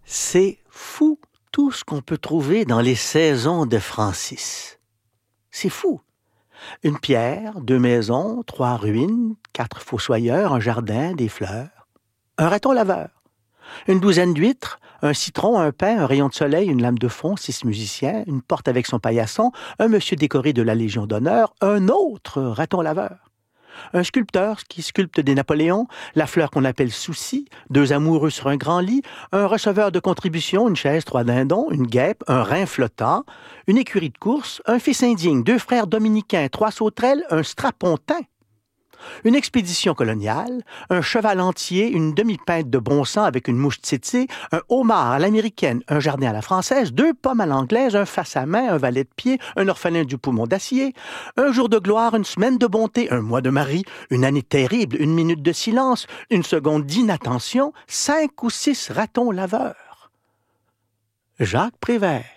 C'est fou tout ce qu'on peut trouver dans les saisons de Francis. C'est fou. Une pierre, 2 maisons, 3 ruines, 4 fossoyeurs, un jardin, des fleurs. Un raton laveur. Une douzaine d'huîtres, un citron, un pain, un rayon de soleil, une lame de fond, 6 musiciens, une porte avec son paillasson, un monsieur décoré de la Légion d'honneur, un autre raton laveur. Un sculpteur qui sculpte des Napoléons, la fleur qu'on appelle souci, 2 amoureux sur un grand lit, un receveur de contributions, une chaise, 3 dindons, une guêpe, un rein flottant, une écurie de course, un fils indigne, 2 frères dominicains, 3 sauterelles, un strapontin. Une expédition coloniale, un cheval entier, une demi-pinte de bon sang avec une mouche tsetse, un homard à l'américaine, un jardin à la française, 2 pommes à l'anglaise, un face à main, un valet de pied, un orphelin du poumon d'acier, un jour de gloire, une semaine de bonté, un mois de Marie, une année terrible, une minute de silence, une seconde d'inattention, 5 ou 6 ratons laveurs. Jacques Prévert.